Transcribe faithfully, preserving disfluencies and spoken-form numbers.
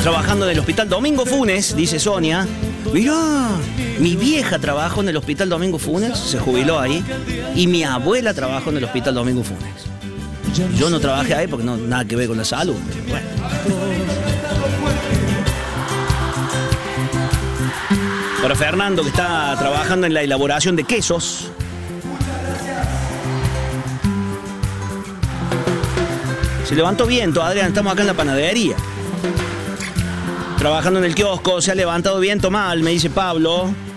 trabajando en el Hospital Domingo Funes, dice Sonia. Mirá, mi vieja trabajó en el Hospital Domingo Funes, se jubiló ahí, y mi abuela trabajó en el Hospital Domingo Funes. Yo no trabajé ahí porque no nada que ver con la salud, pero bueno. Para Fernando, que está trabajando en la elaboración de quesos. Se levantó viento, Adrián, estamos acá en la panadería. Trabajando en el kiosco, se ha levantado viento mal, me dice Pablo.